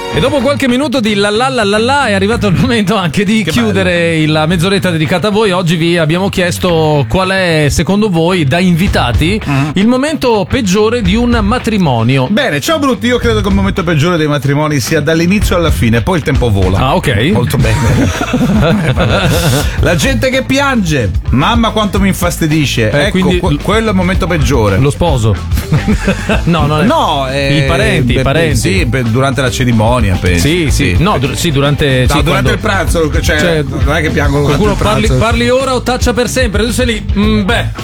E dopo qualche minuto di la la la la la è arrivato il momento anche di chiudere la mezz'oretta dedicata a voi. Oggi vi abbiamo chiesto qual è, secondo voi, da invitati, il momento peggiore di un matrimonio. Bene, ciao Brutti, io credo che il momento peggiore dei matrimoni sia dall'inizio alla fine, poi il tempo vola. Ah, ok. Molto bene. La gente che piange, mamma quanto mi infastidisce. Ecco, quindi quello è il momento peggiore. Lo sposo. No, non è. No, i parenti, i parenti. Sì, durante la cerimonia, penso. Sì. No, durante. No, sì, durante il pranzo, cioè, non è che piangono durante il qualcuno pranzo. parli ora o taccia per sempre. Tu sei lì. Beh.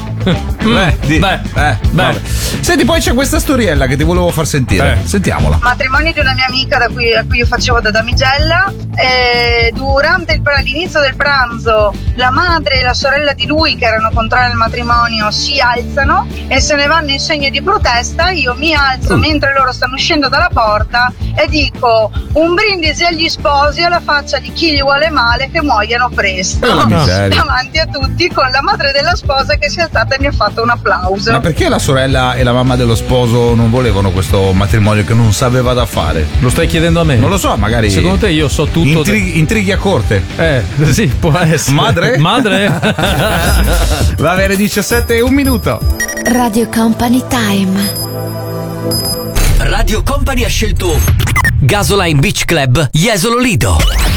Senti, poi c'è questa storiella che ti volevo far sentire. Sentiamola. Matrimonio di una mia amica a cui io facevo da damigella. Durante l'inizio del pranzo la madre e la sorella di lui, che erano contrari al matrimonio, si alzano e se ne vanno in segno di protesta. Io mi alzo mentre loro stanno uscendo dalla porta e dico: un brindisi agli sposi alla faccia di chi gli vuole male, che muoiano presto, davanti a tutti, con la madre della sposa che si è alzata e mi ha fatto un applauso. Ma perché la sorella e la mamma dello sposo non volevano questo matrimonio che non sapeva da fare? Lo stai chiedendo a me? Non lo so, magari. Secondo te io so tutto. Intrighi a corte. Sì, può essere. Madre? Va bene, 17 e un minuto. Radio Company Time. Radio Company ha scelto Gasoline Beach Club Jesolo Lido.